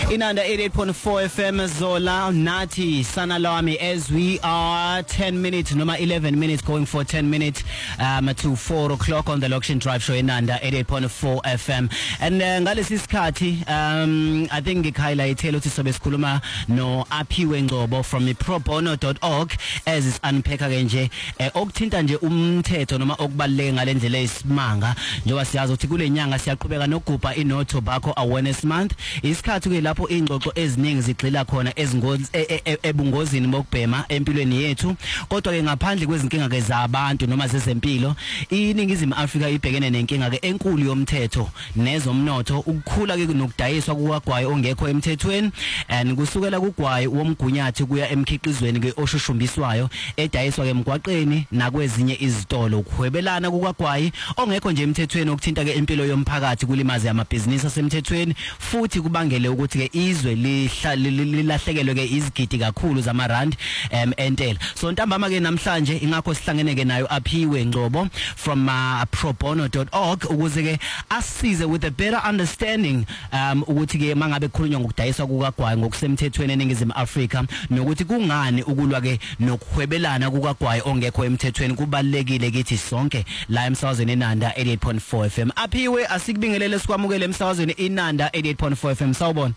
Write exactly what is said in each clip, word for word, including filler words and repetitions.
Inanda eighty-eight point four F M Zola Nati Sanalami, as we are ten minutes noma eleven minutes going for ten minutes um to four o'clock on the Loction Drive Show Inanda eighty-eight point four F M. And uh, ngalesi sikhathi um I think ngihighlighte ukuthi sobe sikhuluma no Aphiwe Ngcobo from pro bono dot org as is unpack ke nje okuthinta nje umthetho noma okubaleke ngalendlela esimanga njengoba siyazi ukuthi kule nyanga siyaqhubeka nogubha iNo Tobacco Awareness Month. Isikhathi ke lapho ingxoxo eziningi zigxila khona ezingozi ebungozini bokubhema empilweni yethu, kodwa ke ngaphandle kwezinkinga ke zabantu noma zezempilo, iningizimu Afrika ibhekene nenkinga ke enkulu yomthetho nezomnotho, ukukhula ke nokudayiswa kuwagwayi ongekho emthethweni, and kusukela kugwayi womgunyathi kuya emkhiqizweni ke oshushumbiswayo edayiswa ke emgwaqeni nakwezinye izitolo. Ukuhwebelana kukwagwayi ongekho nje emthethweni okuthinta ke impilo yomphakathi, kulimaze amabhizinisi asemthethweni futhi kubangele ukuthi ke izwe lilahlekelwe ke izigidi kakhulu zamarand em entela. So ntambama ke namhlanje ingakho sihlangene ke nayo Aphiwe Ngcobo from uh, pro bono dot org ukuze ke asize with a better understanding um ukuthi ke mangabe kukhulunywa ngokudayiswa kukagwayi ngokusemthethweni eningizimu Afrika, nokuthi kungani ukulwa ke nokuhwebelana kukagwayi ongekho emthethweni kubalekile kithi sonke la emsakazweni Inanda eighty-eight point four F M. Aphiwe, asikubingelele sikwamukele emsakazweni Inanda eighty-eight point four F M. Sawubona.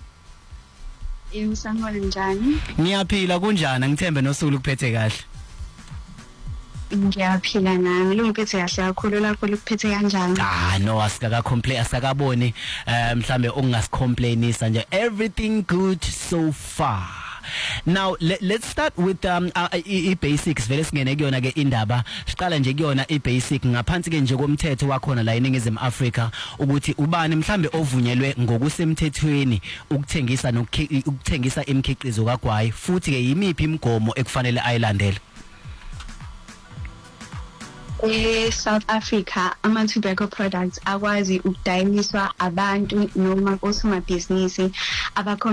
Yebo, sanibona njani? Ngiyaphila, kunjani? Ngithembe nosuku lukuphethe kahle. Ngiyaphila nami, lungiphethe kahle kakhulu. Lapho likuphethe kanjani? Ah no, asikaka complain, asikaboni eh mhlambe ongasikomplainisa nje. Everything good so far. Now let, let's start with um uh, i basics vele singene kuyona ke indaba. Siqala nje kuyona i basic ngaphansi ke nje komthetho wakhona la eningizimu Afrika, ukuthi ubani mhlambe ovunyelwe ngokusemthethweni ukuthengisa nokuthengisa imikhiqizo kagwayi, futhi ke yimiphi imigomo ekufanele ayilandele? Eh South Africa ama tobacco products akwazi ukudayiswa abantu noma osomabhizinisi abakho